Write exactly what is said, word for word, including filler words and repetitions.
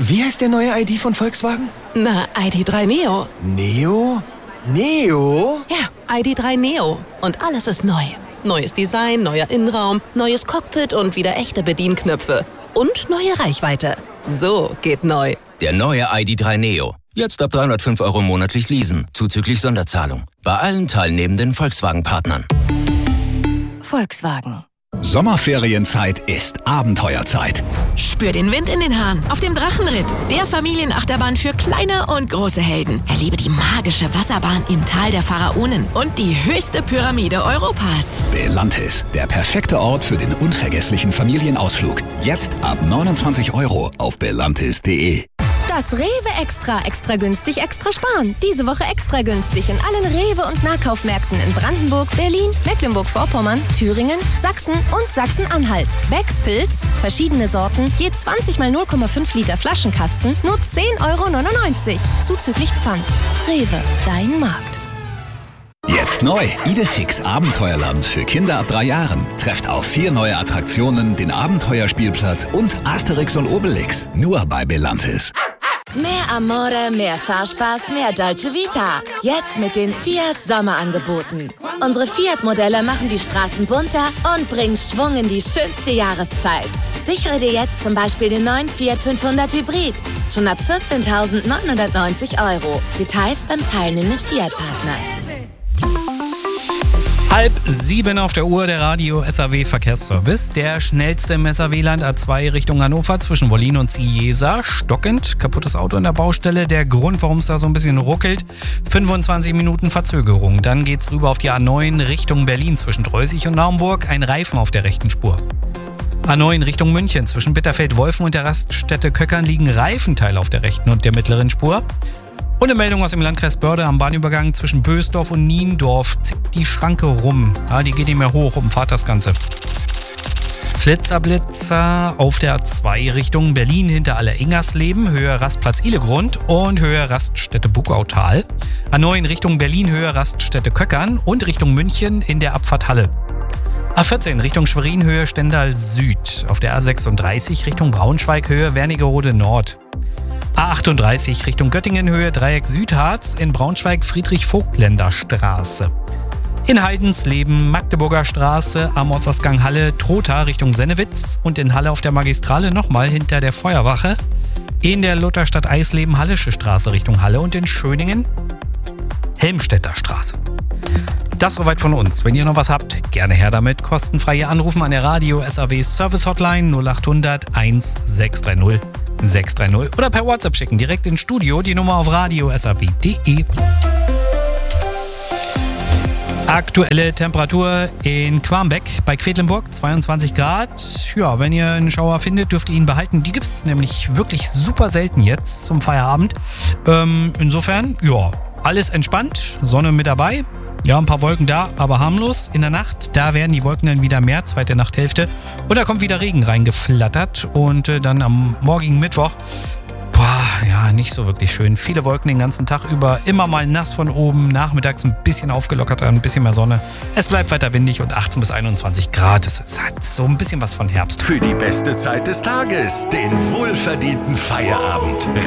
Wie heißt der neue I D von Volkswagen? Na, I D drei Neo. Neo? Neo? Ja, I D drei Neo. Und alles ist neu. Neues Design, neuer Innenraum, neues Cockpit und wieder echte Bedienknöpfe. Und neue Reichweite. So geht neu. Der neue I D drei Neo. Jetzt ab dreihundertfünf Euro monatlich leasen, zuzüglich Sonderzahlung. Bei allen teilnehmenden Volkswagen-Partnern. Volkswagen. Sommerferienzeit ist Abenteuerzeit. Spür den Wind in den Haaren auf dem Drachenritt, der Familienachterbahn für kleine und große Helden. Erlebe die magische Wasserbahn im Tal der Pharaonen und die höchste Pyramide Europas. Belantis, der perfekte Ort für den unvergesslichen Familienausflug. Jetzt ab neunundzwanzig Euro auf belantis punkt de. Das Rewe Extra, extra günstig, extra sparen. Diese Woche extra günstig in allen Rewe- und Nahkaufmärkten in Brandenburg, Berlin, Mecklenburg-Vorpommern, Thüringen, Sachsen und Sachsen-Anhalt. Becks Pilz, verschiedene Sorten, je zwanzig mal null Komma fünf Liter Flaschenkasten, nur zehn Euro neunundneunzig. Zuzüglich Pfand. Rewe, dein Markt. Jetzt neu, Idefix Abenteuerland für Kinder ab drei Jahren. Trefft auf vier neue Attraktionen, den Abenteuerspielplatz und Asterix und Obelix. Nur bei Belantis. Mehr Amore, mehr Fahrspaß, mehr Dolce Vita. Jetzt mit den Fiat Sommerangeboten. Unsere Fiat-Modelle machen die Straßen bunter und bringen Schwung in die schönste Jahreszeit. Sichere dir jetzt zum Beispiel den neuen Fiat fünfhundert Hybrid. Schon ab vierzehntausendneunhundertneunzig Euro. Details beim teilnehmenden Fiat-Partner. Halb sieben auf der Uhr, der Radio S A W Verkehrsservice. Der schnellste im S A W-Land A zwei Richtung Hannover zwischen Wollin und Ciesa. Stockend, kaputtes Auto an der Baustelle. Der Grund, warum es da so ein bisschen ruckelt, fünfundzwanzig Minuten Verzögerung. Dann geht's rüber auf die A neun Richtung Berlin zwischen Dreusig und Naumburg. Ein Reifen auf der rechten Spur. A neun Richtung München zwischen Bitterfeld-Wolfen und der Raststätte Köckern liegen Reifenteile auf der rechten und der mittleren Spur. Und eine Meldung aus dem Landkreis Börde am Bahnübergang zwischen Bösdorf und Niendorf. Zippt die Schranke rum. Ja, die geht nicht mehr hoch, umfahrt das Ganze. Flitzerblitzer auf der A zwei Richtung Berlin hinter Aller-Ingersleben, Höhe Rastplatz Ihlegrund und Höhe Raststätte Buckautal. A neun Richtung Berlin, Höhe Raststätte Köckern und Richtung München in der Abfahrt Halle. A vierzehn Richtung Schwerin, Höhe Stendal Süd. Auf der A sechsunddreißig Richtung Braunschweig, Höhe Wernigerode Nord. A achtunddreißig Richtung Göttingen, Höhe Dreieck Südharz, in Braunschweig Friedrich-Vogtländer Straße. In Heidensleben Magdeburger Straße, am Ortsausgang Halle Trotha Richtung Sennewitz und in Halle auf der Magistrale nochmal hinter der Feuerwache. In der Lutherstadt Eisleben Hallische Straße Richtung Halle und in Schöningen Helmstedter Straße. Das soweit von uns. Wenn ihr noch was habt, gerne her damit. Kostenfreie Anrufen an der Radio S A W Service Hotline null achthundert eins sechs drei null sechs drei null oder per WhatsApp schicken, direkt ins Studio, die Nummer auf radio s a w punkt de. Aktuelle Temperatur in Quarmbeck bei Quedlinburg, zweiundzwanzig Grad. Ja, wenn ihr einen Schauer findet, dürft ihr ihn behalten. Die gibt es nämlich wirklich super selten jetzt zum Feierabend. Ähm, insofern, ja, alles entspannt, Sonne mit dabei. Ja, ein paar Wolken da, aber harmlos. In der Nacht, da werden die Wolken dann wieder mehr, zweite Nachthälfte. Und da kommt wieder Regen reingeflattert. Und äh, dann am morgigen Mittwoch, boah, ja, nicht so wirklich schön. Viele Wolken den ganzen Tag über, immer mal nass von oben. Nachmittags ein bisschen aufgelockert, ein bisschen mehr Sonne. Es bleibt weiter windig und achtzehn bis einundzwanzig Grad. Es hat so ein bisschen was von Herbst. Für die beste Zeit des Tages, den wohlverdienten Feierabend.